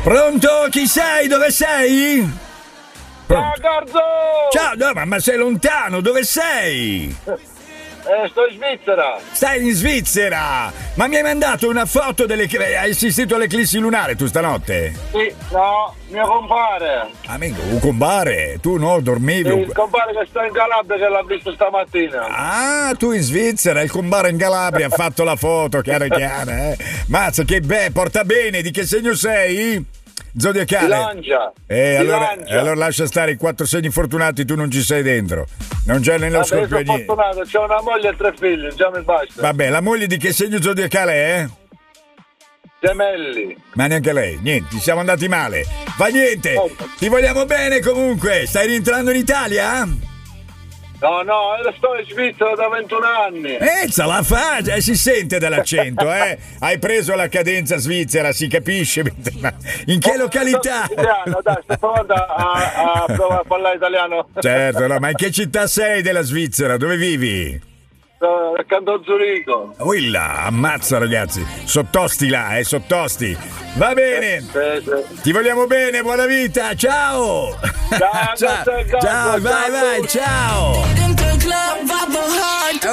Pronto? Chi sei? Dove sei? Ciao Gorzo! Ciao, no, ma sei lontano, dove sei? Sto in Svizzera. Stai in Svizzera! Ma mi hai mandato una foto hai assistito all'eclissi lunare tu stanotte? Sì, no, mio compare. Amico, un compare, tu no, dormivi. Sì, il compare che sta in Calabria che l'ha visto stamattina. Ah, tu in Svizzera, il compare in Calabria ha fatto la foto, chiara, eh? Mazza, che porta bene, di che segno sei? Zodiacale. Bilancia. Allora lascia stare i 4 segni fortunati, tu non ci sei dentro. Non c'è nello Scorpione. Sono fortunato, c'ho una moglie e 3 figli, già mi basta. Vabbè, la moglie di che segno zodiacale è? Gemelli. Ma neanche lei, niente, siamo andati male. Fa niente, ti vogliamo bene comunque. Stai rientrando in Italia? No, sto in Svizzera da 21 anni. Ce la fa, si sente dall'accento, eh? Hai preso la cadenza svizzera, si capisce. In che località? Dai, sto provando a provare a parlare italiano. Certo, no, ma in che città sei della Svizzera? Dove vivi? Accanto a Zurigo. Uilla, ammazza ragazzi, sottosti là, sottosti. Va bene, ti vogliamo bene, buona vita, ciao. Ciao, ciao, vai, ciao.